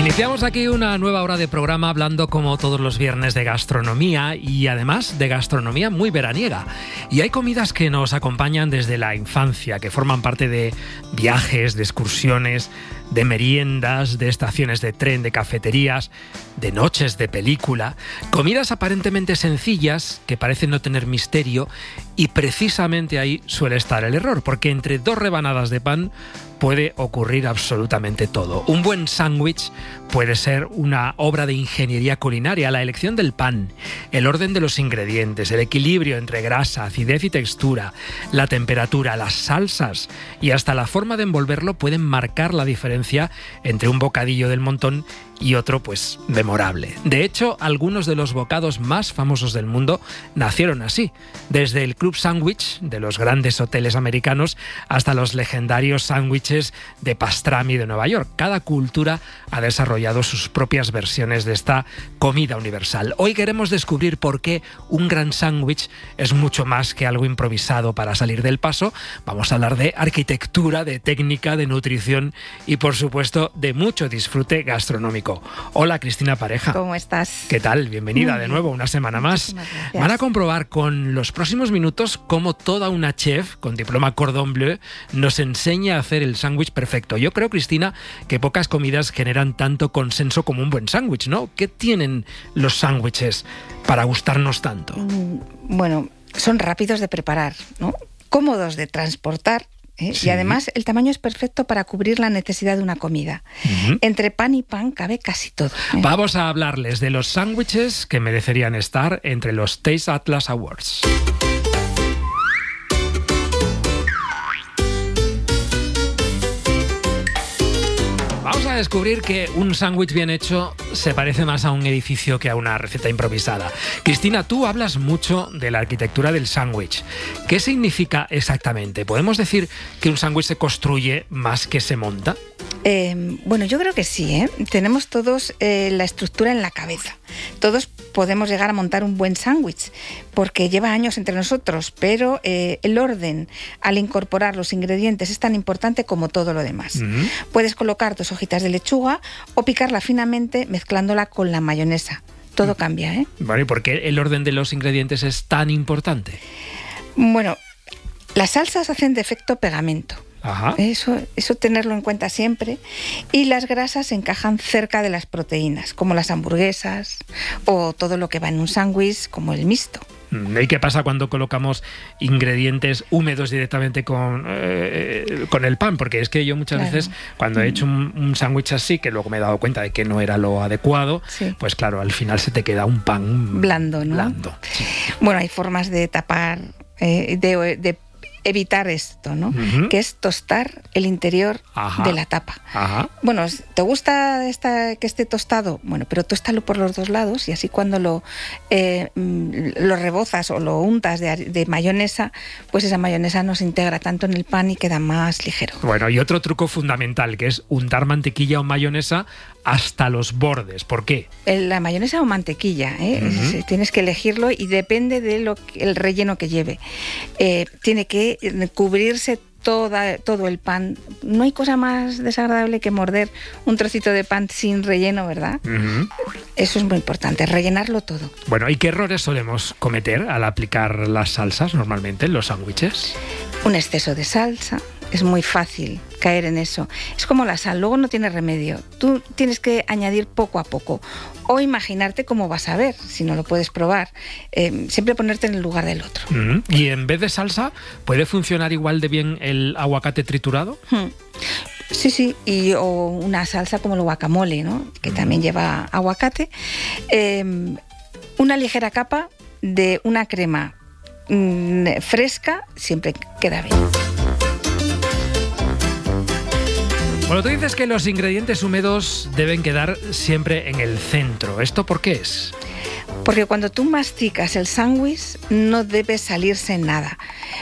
Iniciamos aquí una nueva hora de programa hablando como todos los viernes de gastronomía y además de gastronomía muy veraniega. Y hay comidas que nos acompañan desde la infancia, que forman parte de viajes, de excursiones, de meriendas, de estaciones de tren, de cafeterías, de noches de película. Comidas aparentemente sencillas que parecen no tener misterio y precisamente ahí suele estar el error, porque entre dos rebanadas de pan puede ocurrir absolutamente todo. Un buen sándwich puede ser una obra de ingeniería culinaria. La elección del pan, el orden de los ingredientes, el equilibrio entre grasa, acidez y textura, la temperatura, las salsas y hasta la forma de envolverlo pueden marcar la diferencia entre un bocadillo del montón y otro, pues, memorable. De hecho, algunos de los bocados más famosos del mundo nacieron así, desde el Club Sandwich de los grandes hoteles americanos hasta los legendarios sándwiches de pastrami de Nueva York. Cada cultura ha desarrollado sus propias versiones de esta comida universal. Hoy queremos descubrir por qué un gran sándwich es mucho más que algo improvisado para salir del paso. Vamos a hablar de arquitectura, de técnica, de nutrición y, por supuesto, de mucho disfrute gastronómico. Hola, Cristina Pareja. ¿Cómo estás? ¿Qué tal? Bienvenida de nuevo, una semana más. Van a comprobar con los próximos minutos cómo toda una chef con diploma Cordon Bleu nos enseña a hacer el sándwich perfecto. Yo creo, Cristina, que pocas comidas generan tanto consenso como un buen sándwich, ¿no? ¿Qué tienen los sándwiches para gustarnos tanto? Bueno, son rápidos de preparar, ¿no? Cómodos de transportar. Sí. Y además el tamaño es perfecto para cubrir la necesidad de una comida. Entre pan y pan cabe casi todo. Vamos a hablarles de los sándwiches que merecerían estar entre los Taste Atlas Awards. Vamos a descubrir que un sándwich bien hecho se parece más a un edificio que a una receta improvisada. Cristina, tú hablas mucho de la arquitectura del sándwich. ¿Qué significa exactamente? ¿Podemos decir que un sándwich se construye más que se monta? Bueno, yo creo que sí, ¿eh? Tenemos todos la estructura en la cabeza. Todos podemos llegar a montar un buen sándwich porque lleva años entre nosotros, pero el orden al incorporar los ingredientes es tan importante como todo lo demás. Puedes colocar 2 hojitas de lechuga o picarla finamente mezclándola con la mayonesa. Todo cambia, ¿eh? Bueno, ¿y por qué el orden de los ingredientes es tan importante? Bueno, las salsas hacen de efecto pegamento. Ajá. Eso tenerlo en cuenta siempre. Y las grasas encajan cerca de las proteínas, como las hamburguesas o todo lo que va en un sándwich, como el mixto. ¿Y qué pasa cuando colocamos ingredientes húmedos directamente con el pan? Porque es que yo muchas veces, cuando he hecho un sándwich así, que luego me he dado cuenta de que no era lo adecuado, pues claro, al final se te queda un pan blando, ¿no? Blando. Sí. Bueno, hay formas de tapar, de evitar esto, ¿no? Que es tostar el interior de la tapa. Bueno, ¿te gusta que esté tostado? Bueno, pero tóstalo por los 2 lados y así cuando lo rebozas o lo untas de mayonesa, pues esa mayonesa no se integra tanto en el pan y queda más ligero. Bueno, y otro truco fundamental, que es untar mantequilla o mayonesa hasta los bordes. ¿Por qué? La mayonesa o mantequilla, tienes que elegirlo y depende de el relleno que lleve. Tiene que cubrirse todo el pan. No hay cosa más desagradable que morder un trocito de pan sin relleno, ¿verdad? Eso es muy importante, rellenarlo todo. Bueno, ¿y qué errores solemos cometer al aplicar las salsas normalmente en los sándwiches? Un exceso de salsa. Es muy fácil caer en eso. Es como la sal, luego no tiene remedio. Tú tienes que añadir poco a poco o imaginarte cómo vas a ver, si no lo puedes probar. Siempre ponerte en el lugar del otro. ¿Y en vez de salsa, puede funcionar igual de bien el aguacate triturado? Sí, o una salsa como el guacamole, ¿no? Que también lleva aguacate. Una ligera capa de una crema fresca siempre queda bien. Bueno, tú dices que los ingredientes húmedos deben quedar siempre en el centro. ¿Esto por qué es? Porque cuando tú masticas el sándwich no debe salirse nada.